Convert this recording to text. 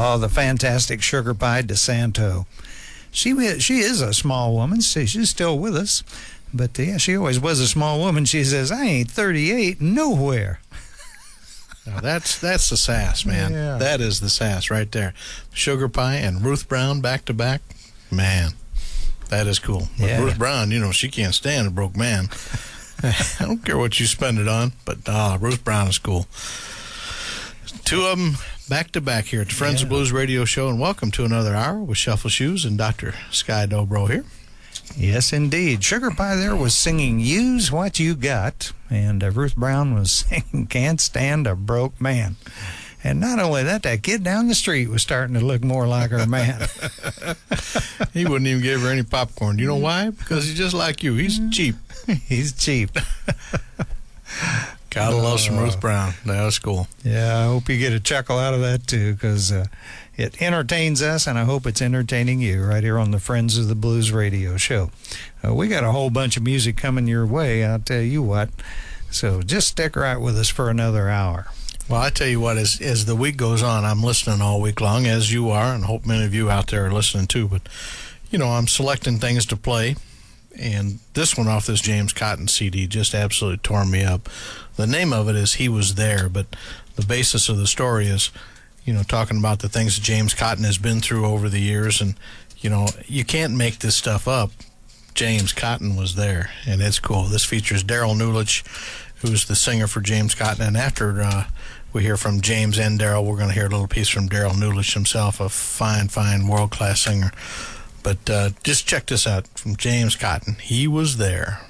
the fantastic Sugar Pie DeSanto. She is a small woman. She's still with us. But, yeah, she always was a small woman. She says, I ain't 38 nowhere. Now that's the sass, man. Yeah. That is the sass right there. Sugar Pie and Ruth Brown back-to-back. Man, that is cool. But Yeah. Ruth Brown, she can't stand a broke man. I don't care what you spend it on, but Ruth Brown is cool. Two of them back-to-back here at the Friends of Blues radio show, and welcome to another hour with Shuffle Shoes and Dr. Sky Dobro here. Yes, indeed. Sugar Pie there was singing Use What You Got, and Ruth Brown was singing Can't Stand a Broke Man. And not only that kid down the street was starting to look more like her man. He wouldn't even give her any popcorn. You know why? Because he's just like you. He's cheap. He's cheap. Gotta love some Ruth Brown. That was cool. Yeah, I hope you get a chuckle out of that, too, because it entertains us, and I hope it's entertaining you right here on the Friends of the Blues radio show. We got a whole bunch of music coming your way, I'll tell you what. So just stick right with us for another hour. Well, I tell you what, as the week goes on, I'm listening all week long, as you are, and hope many of you out there are listening too. But, I'm selecting things to play, and this one off this James Cotton CD just absolutely tore me up. The name of it is He Was There, but the basis of the story is, talking about the things that James Cotton has been through over the years, and, you can't make this stuff up. James Cotton was there, and it's cool. This features Daryl Newlich, who's the singer for James Cotton, and after we hear from James and Daryl, we're going to hear a little piece from Daryl Newlich himself, a fine, fine world-class singer. But just check this out from James Cotton. He Was There.